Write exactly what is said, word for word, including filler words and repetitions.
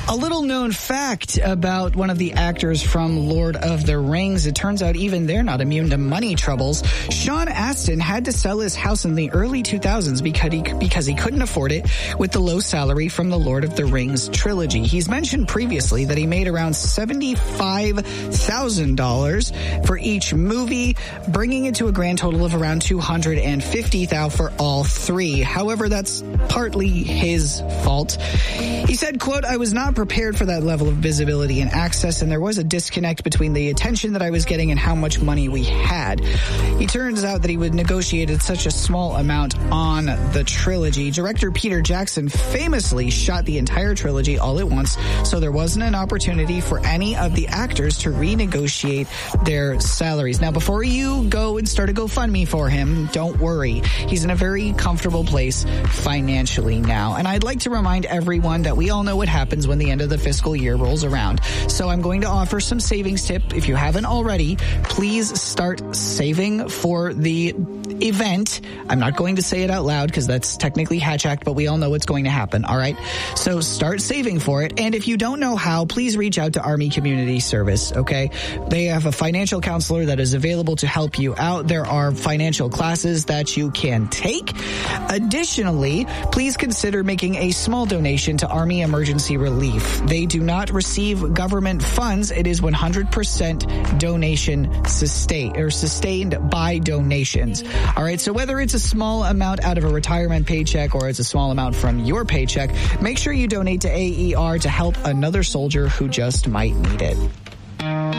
A little known fact about one of the actors from Lord of the Rings. It turns out even they're not immune to money troubles. Sean Astin had to sell his house in the early two thousands because he, because he couldn't afford it with the low salary from the Lord of the Rings trilogy. He's mentioned previously that he made around seventy-five thousand dollars for each movie, bringing it to a grand total of around two hundred fifty thousand dollars for all three. However, that's partly his fault. He said, quote, "I was not prepared for that level of visibility and access, and there was a disconnect between the attention that I was getting and how much money we had." It turns out that he would negotiated such a small amount on the trilogy. Director Peter Jackson famously shot the entire trilogy all at once, so there wasn't an opportunity for any of the actors to renegotiate their salaries. Now, before you go and start a GoFundMe for him, don't worry. He's in a very comfortable place financially now. And I'd like to remind everyone that we all know what happens when the end of the fiscal year rolls around. So I'm going to offer some savings tip. If you haven't already, please start saving for the event. I'm not going to say it out loud because that's technically Hatch Act, but we all know what's going to happen. All right. So start saving for it. And if you don't know how, please reach out to Army Community Service. Okay. They have a financial counselor that is available to help you out. There are financial classes that you can take. Additionally, please consider making a small donation to Army Emergency Relief. They do not receive government funds. It is one hundred percent donation sustained or sustained by donations. All right. So whether it's a small amount out of a retirement paycheck or it's a small amount from your paycheck, make sure you donate to A E R to help another soldier who just might need it.